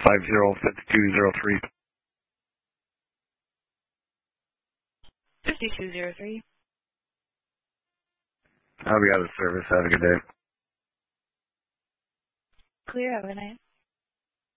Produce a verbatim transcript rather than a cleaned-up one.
five zero five two zero three. fifty-two zero three. I'll be out of service. Have a good day. Clear, have a good night.